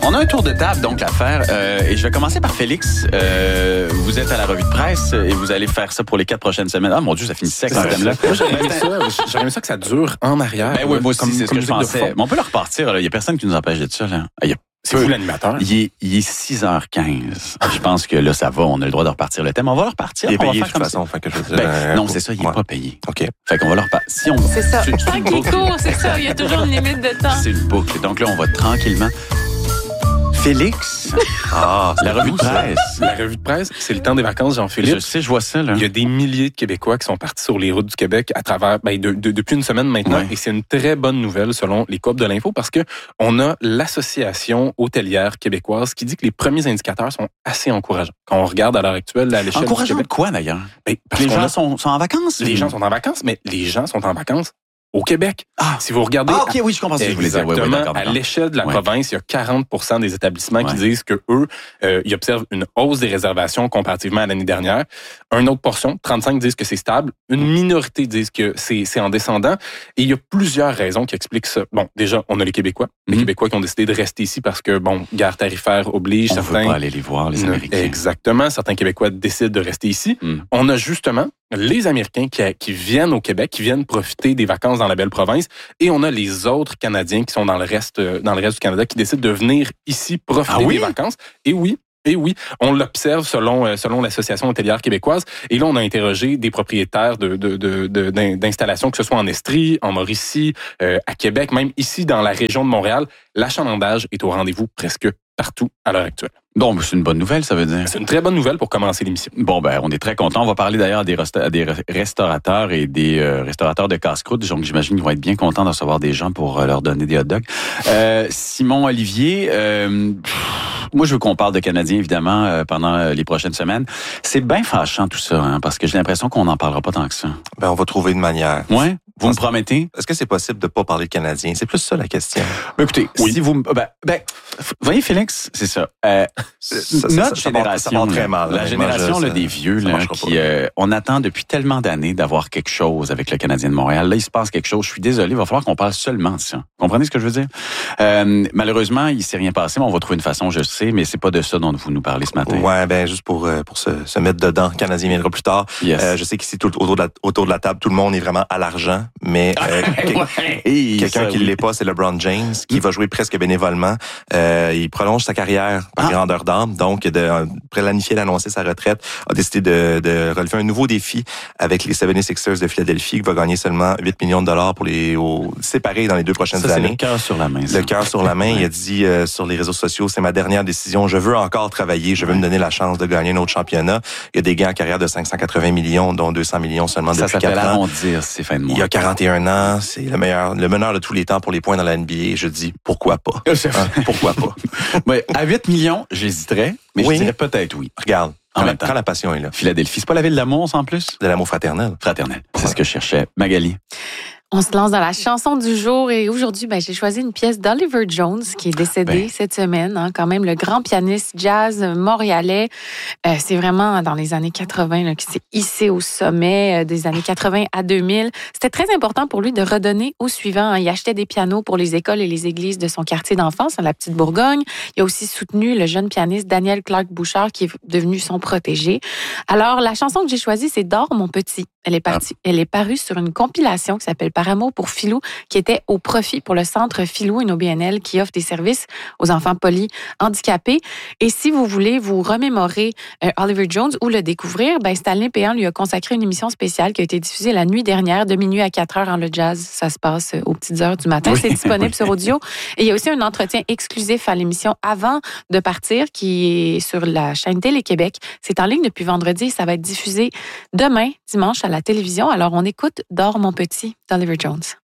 On a un tour de table, donc, à faire. Et je vais commencer par Félix. Vous êtes à la revue de presse et vous allez faire ça pour les 4 prochaines semaines. Ah, mon Dieu, ça finit sec, ce thème-là. J'aurais aimé ça que ça dure en arrière. Ben oui, moi aussi, c'est ce que je pensais. Mais on peut le repartir. Il n'y a personne qui nous empêche de ça. Là. C'est vous l'animateur. Il est 6h15. Je pense que là, ça va. On a le droit de repartir le thème. On va le repartir. Il est payé de toute façon. Fait que je veux dire, non, c'est ça. Il n'est pas payé. OK. Fait qu'on va le repartir. C'est ça. Tant qu'il court, c'est ça. Il y a toujours une limite de temps. C'est une boucle. Donc là, on va tranquillement. Félix. La revue de presse. La revue de presse, c'est le temps des vacances, Jean-Philippe. Je sais, je vois ça, là. Il y a des milliers de Québécois qui sont partis sur les routes du Québec à travers, depuis une semaine maintenant. Ouais. Et c'est une très bonne nouvelle selon les Coop de l'Info parce que on a l'Association hôtelière québécoise qui dit que les premiers indicateurs sont assez encourageants. Quand on regarde à l'heure actuelle à l'échelle du Encourageant Québec. quoi, d'ailleurs? Parce Les qu'on gens a- sont en vacances? Les gens sont en vacances, mais les gens sont en vacances au Québec. Si vous regardez... OK, oui, je comprends ce que je voulais dire. Exactement. Oui, d'accord. À l'échelle de la province, il y a 40% des établissements qui disent que eux, ils observent une hausse des réservations comparativement à l'année dernière. Une autre portion, 35 disent que c'est stable. Une minorité disent que c'est en descendant. Et il y a plusieurs raisons qui expliquent ça. Bon, déjà, on a les Québécois. Les Québécois qui ont décidé de rester ici parce que, guerre tarifaire oblige. On ne veut pas aller les voir, les Américains. Exactement. Certains Québécois décident de rester ici. On a justement les Américains qui viennent au Québec, qui viennent profiter des vacances dans la belle province. Et on a les autres Canadiens qui sont dans le reste du Canada qui décident de venir ici profiter des vacances. Et oui, on l'observe selon l'Association hôtelière québécoise. Et là, on a interrogé des propriétaires d'installations, que ce soit en Estrie, en Mauricie, à Québec, même ici dans la région de Montréal. L'achalandage est au rendez-vous presque partout à l'heure actuelle. Bon, c'est une bonne nouvelle, ça veut dire. C'est une très bonne nouvelle pour commencer l'émission. Bon, on est très contents. On va parler d'ailleurs à des restaurateurs et des restaurateurs de casse-croûte. Donc, j'imagine qu'ils vont être bien contents de recevoir des gens pour leur donner des hot dogs. Simon Olivier, moi, je veux qu'on parle de Canadiens, évidemment, pendant les prochaines semaines. C'est bien fâchant, tout ça, hein, parce que j'ai l'impression qu'on n'en parlera pas tant que ça. On va trouver une manière. Ouais? Vous me promettez? Est-ce que c'est possible de pas parler de Canadiens? C'est plus ça la question. Écoutez, si vous voyez, Félix, c'est ça. Notre génération, ça va très mal, la génération des vieux, là, qui on attend depuis tellement d'années d'avoir quelque chose avec le Canadien de Montréal. Là, il se passe quelque chose. Je suis désolé, il va falloir qu'on parle seulement de ça. Comprenez ce que je veux dire? Malheureusement, il s'est rien passé, mais on va trouver une façon, je sais, mais c'est pas de ça dont vous nous parlez ce matin. Ouais, juste pour se mettre dedans. Le Canadien viendra plus tard. Yes. Je sais qu'ici, autour de la table, tout le monde est vraiment à l'argent, mais quelqu'un qui ne l'est pas, c'est LeBron James, qui va jouer presque bénévolement. Il prolonge sa carrière par grandeur d'âme, donc de planifier d'annoncer sa retraite, a décidé de relever un nouveau défi avec les 76ers de Philadelphie, qui va gagner seulement 8 millions de dollars pour séparer dans les 2 prochaines années. C'est le cœur sur la main. Le cœur sur la main. Il a dit sur les réseaux sociaux, c'est ma dernière décision. Je veux encore travailler. Je veux me donner la chance de gagner un autre championnat. Il y a des gains en carrière de 580 millions, dont 200 millions seulement depuis 4 ans. Ça s'appelle arrondir, c'est fin de mois. Il a 41 ans. C'est le meneur de tous les temps pour les points dans la NBA. Je dis, pourquoi pas? Pourquoi pas? À 8 millions, j'hésiterais, mais je dirais peut-être oui. Regarde. En même temps. Quand la passion est là. Philadelphie, c'est pas la ville d'amour, en plus? De l'amour fraternel. Fraternel. C'est ce que je cherchais. Magali. On se lance dans la chanson du jour et aujourd'hui, j'ai choisi une pièce d'Oliver Jones qui est décédé cette semaine. Hein, quand même, le grand pianiste jazz montréalais. C'est vraiment dans les années 80 qui s'est hissé au sommet des années 80 à 2000. C'était très important pour lui de redonner au suivant. Hein. Il achetait des pianos pour les écoles et les églises de son quartier d'enfance, la Petite Bourgogne. Il a aussi soutenu le jeune pianiste Daniel Clark Bouchard qui est devenu son protégé. Alors, la chanson que j'ai choisie, c'est Dors, mon petit. Elle est parue sur une compilation qui s'appelle Par amour pour Philou, qui était au profit pour le Centre Philou, une OBNL qui offre des services aux enfants polyhandicapés. Et si vous voulez vous remémorer Oliver Jones ou le découvrir, Stanley Péan lui a consacré une émission spéciale qui a été diffusée la nuit dernière, de minuit à 4 heures. Le jazz, ça se passe aux petites heures du matin. C'est disponible sur audio. Et il y a aussi un entretien exclusif à l'émission avant de partir, qui est sur la chaîne Télé-Québec. C'est en ligne depuis vendredi et ça va être diffusé demain, dimanche, à la télévision. Alors, on écoute Dors, mon petit, d'Oliver Jones.